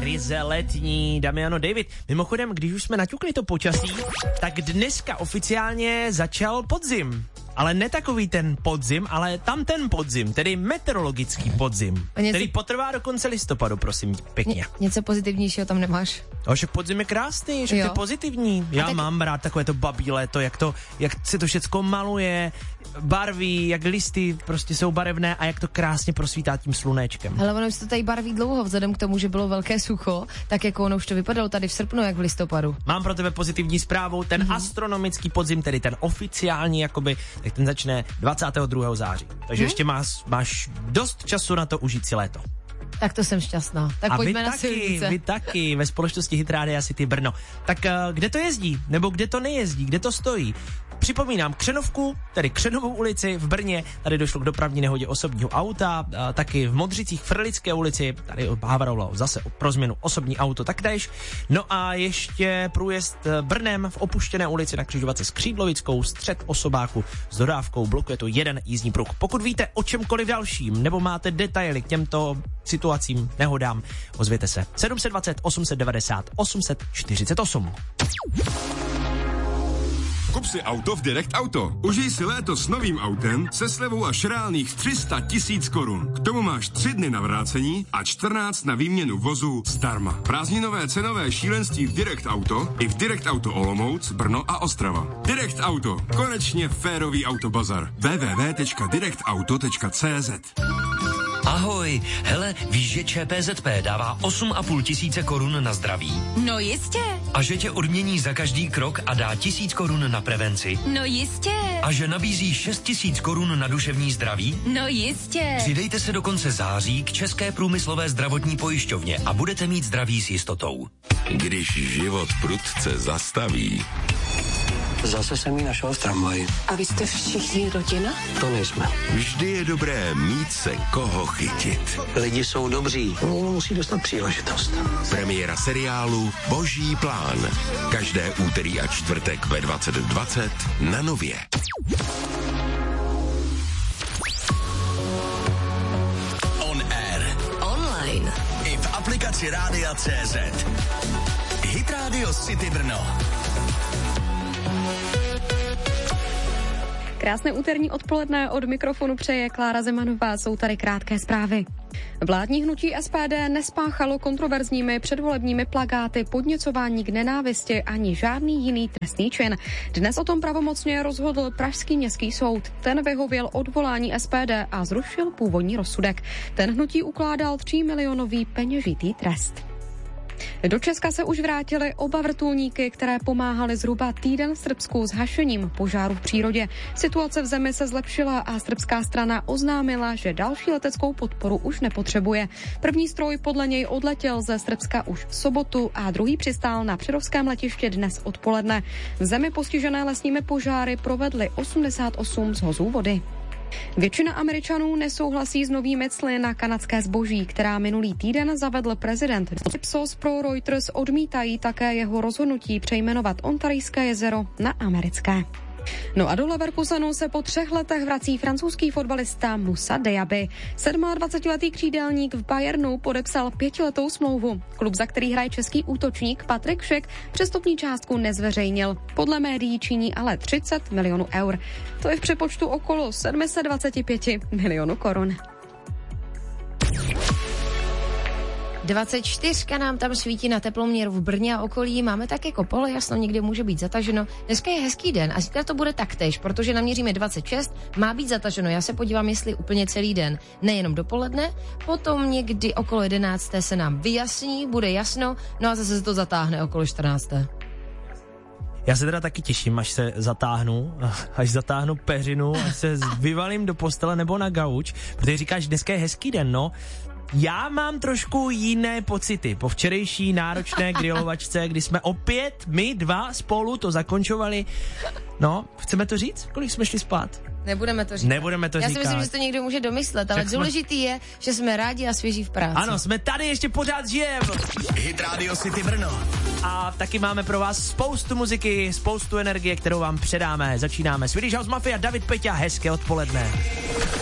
ryze letní. Damiano David. Mimochodem, když už jsme naťukli to počasí, tak dneska oficiálně začal podzim. Ale ne takový ten podzim, ale tam ten podzim, tedy meteorologický podzim, který potrvá do konce listopadu, prosím pěkně. Něco pozitivnějšího tam nemáš? A však podzim je krásný, že to je pozitivní. Já mám rád takové to babí léto, jak se to všecko maluje, barví, jak listy prostě jsou barevné a jak to krásně prosvítá tím slunéčkem. Ale ono už to tady barví dlouho, vzhledem k tomu, že bylo velké sucho, tak jako ono už to vypadalo tady v srpnu, jak v listopadu. Mám pro tebe pozitivní zprávu, ten astronomický podzim, tedy ten oficiální jakoby, tak ten začne 22. září. Takže ještě máš dost času na to užít si léto. Tak to jsem šťastná. Tak a pojďme na silnice. Vy taky, ve společnosti Hit Rádia City Brno. Tak kde to jezdí? Nebo kde to nejezdí? Kde to stojí? Připomínám Křenovku, tedy Křenovou ulici v Brně, tady došlo k dopravní nehodě osobního auta, taky v Modřicích Frlické ulici, tady havarovalo zase pro změnu osobní auto taktéž. No a ještě průjezd Brnem v opuštěné ulici na křižovatce s Křídlovickou, střed osobáku s dodávkou, blokuje to jeden jízdní pruh. Pokud víte o čemkoliv dalším, nebo máte detaily k těmto situacím, nehodám, ozvěte se. 720 890 848. Kup si auto v Direct Auto. Užij si léto s novým autem se slevou až reálných 300 000 korun. K tomu máš 3 dny na vrácení a 14 na výměnu vozu zdarma. Prázdninové cenové šílenství v Direct Auto i v Direct Auto Olomouc, Brno a Ostrava. Direct Auto. Konečně férový autobazar. www.directauto.cz. Ahoj, hele, víš, že ČPZP dává 8,5 tisíce korun na zdraví? No jistě. A že tě odmění za každý krok a dá 1000 korun na prevenci? No jistě. A že nabízí 6 000 korun na duševní zdraví? No jistě. Přidejte se do konce září k České průmyslové zdravotní pojišťovně a budete mít zdraví s jistotou. Když život prudce zastaví. Zase jsem jí našel v tramvaji. A vy jste všichni rodina? To nejsme. Vždy je dobré mít se koho chytit. Lidi jsou dobří, někdo musí dostat příležitost. Premiéra seriálu Boží plán. Každé úterý a čtvrtek ve 20:20 na Nově. On air. Online. I v aplikaci Rádia CZ. Hit Radio City Brno. Krásné úterní odpoledne, od mikrofonu přeje Klára Zemanová, jsou tady krátké zprávy. Vládní hnutí SPD nespáchalo kontroverzními předvolebními plakáty, podněcování k nenávisti ani žádný jiný trestný čin. Dnes o tom pravomocně rozhodl Pražský městský soud. Ten vyhověl odvolání SPD a zrušil původní rozsudek. Ten hnutí ukládal 3milionový peněžitý trest. Do Česka se už vrátily oba vrtulníky, které pomáhaly zhruba týden v Srbsku s hašením požáru v přírodě. Situace v zemi se zlepšila a srbská strana oznámila, že další leteckou podporu už nepotřebuje. První stroj podle něj odletěl ze Srbska už v sobotu a druhý přistál na přerovském letišti dnes odpoledne. V zemi postižené lesními požáry provedly 88 shozů vody. Většina Američanů nesouhlasí s novými cly na kanadské zboží, která minulý týden zavedl prezident. Ipsos pro Reuters odmítají také jeho rozhodnutí přejmenovat Ontarijské jezero na americké. No a do Leverkusenu se po 3 letech vrací francouzský fotbalista Moussa Diaby. 27letý křídelník v Bayernu podepsal 5letou smlouvu. Klub, za který hraje český útočník Patrik Schick, přestupní částku nezveřejnil. Podle médií činí ale 30 milionů eur. To je v přepočtu okolo 725 milionů korun. 24 nám tam svítí na teploměru v Brně a okolí. Máme tak jako pole jasno, někde může být zataženo. Dneska je hezký den a zítra to bude taktéž, protože naměříme 26, má být zataženo. Já se podívám, jestli úplně celý den, nejenom dopoledne. Potom někdy okolo 11 se nám vyjasní, bude jasno, no a zase se to zatáhne okolo 14. Já se teda taky těším, až zatáhnu peřinu, až se vyvalím do postele nebo na gauč, protože říkáš, dneska je hezký den, no. Já mám trošku jiné pocity. Po včerejší náročné grilovačce, kdy jsme opět my dva spolu to zakončovali. No, chceme to říct? Kolik jsme šli spát? Nebudeme to říkat. Já si myslím, že to někdo může domyslet, ale důležitý je, že jsme rádi a svěží v práci. Ano, jsme tady, ještě pořád žijeme. Hit Radio City Brno. A taky máme pro vás spoustu muziky, spoustu energie, kterou vám předáme. Začínáme Swedish House Mafia, David Peťa, hezké odpoledne.